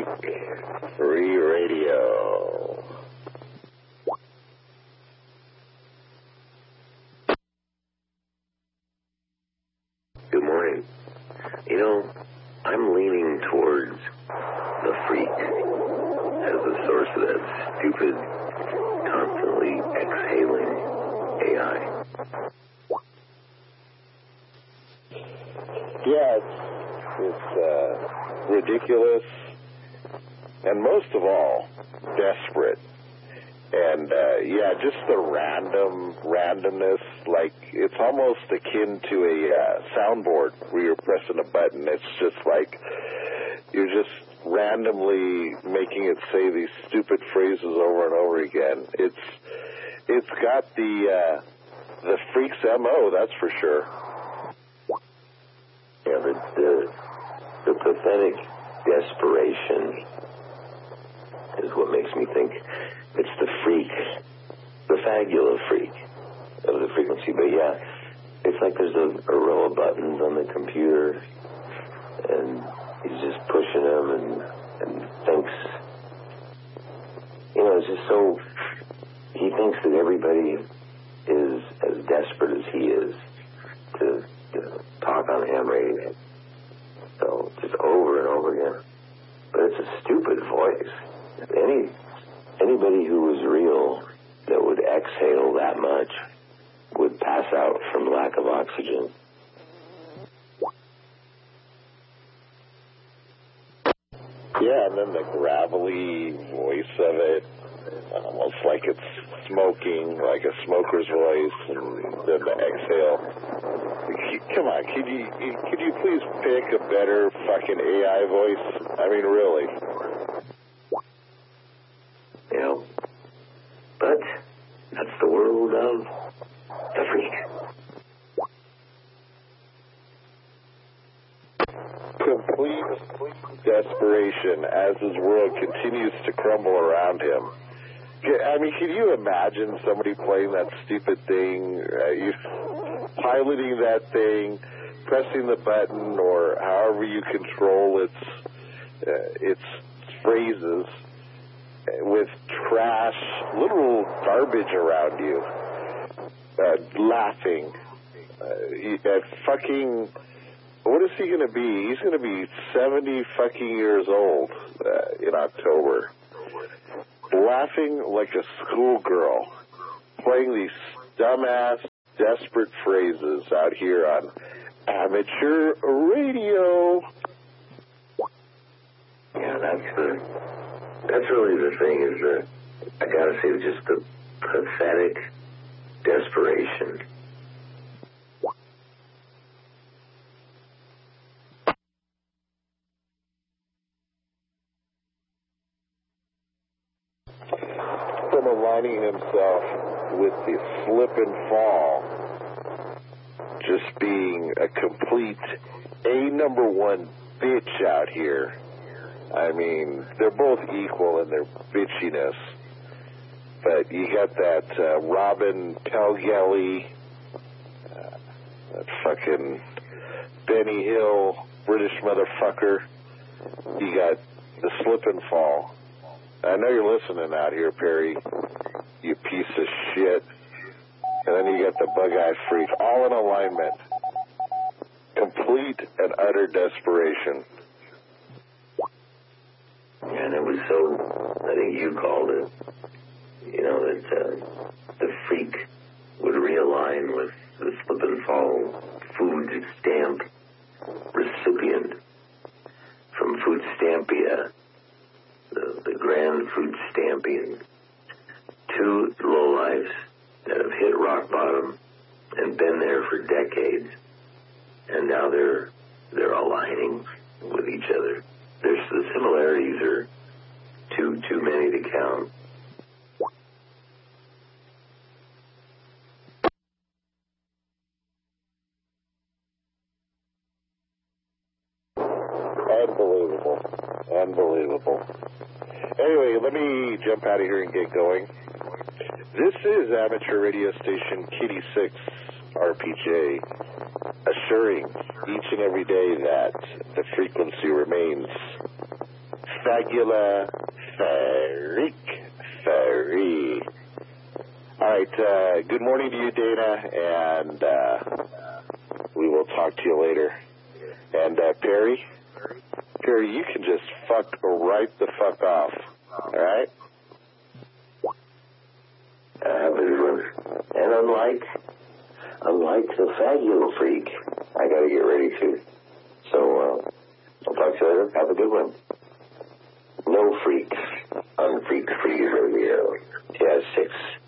Freak Free Radio. Good morning. You know, I'm leaning towards the freak as the source of that stupid, constantly exhaling AI. Yeah, it's ridiculous, and most of all, desperate. And, just the randomness, like, it's almost akin to a soundboard where you're pressing a button. It's just like you're just randomly making it say these stupid phrases over and over again. It's got the freak's MO, that's for sure. Yeah, the pathetic desperation is what makes me think it's the freak, the fabula freak of the frequency. But yeah, it's like there's a row of buttons on the computer, and he's just pushing them and thinks, it's just so, he thinks that everybody is as desperate as he is to talk on ham radio. So just over and over again. But it's a stupid voice. Anybody who was real that would exhale that much would pass out from lack of oxygen. Yeah, and then the gravelly voice of it, almost like it's smoking, like a smoker's voice, and then the exhale. Come on, could you please pick a better fucking AI voice? I mean, really. Yeah, but that's the world of the freak. Complete desperation as his world continues to crumble around him. I mean, can you imagine somebody playing that stupid thing, piloting that thing, pressing the button, or however you control its phrases, with trash, literal garbage around you, laughing, fucking, what is he going to be? He's going to be 70 fucking years old in October, laughing like a schoolgirl, playing these dumbass, desperate phrases out here on amateur radio. Yeah, that's really the thing, is I gotta say, just the pathetic desperation. From aligning himself with the slip and fall, just being a complete number one bitch out here. I mean, they're both equal in their bitchiness, but you got that Robin Pelgelly, that fucking Benny Hill, British motherfucker. You got the slip and fall. I know you're listening out here, Perry, you piece of shit. And then you got the bug-eyed freak, all in alignment. Complete and utter desperation. And it was so, I think you called it, that the freak would realign with the slip and fall food stamp recipient from Food Stampia, the grand Food Stamping. Two lowlifes that have hit rock bottom and been there for decades, and now they're aligning with each other. The similarities are too many to count. Unbelievable. Anyway, let me jump out of here and get going. This is amateur radio station Kitty 6 RPJ, assuring each and every day that the frequency remains Fagula Freak. Free. All right, good morning to you, Dana, and we will talk to you later. And Perry, you can just fuck right the fuck off, all right? Have a good one. And unlike the Fagula Freak, I got to get ready too. So I'll talk to you later. Have a good one. No freaks on Freak Free Radio. Yeah, 6.